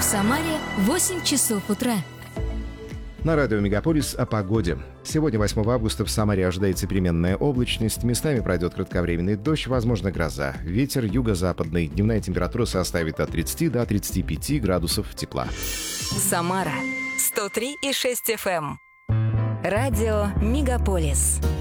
Самаре 8 часов утра. На радио «Мегаполис» о погоде. Сегодня, 8 августа, в Самаре ожидается переменная облачность. Местами пройдет кратковременный дождь, возможно, гроза. Ветер юго-западный. Дневная температура составит от 30 до 35 градусов тепла. Самара 103,6 FM. Радио «Мегаполис».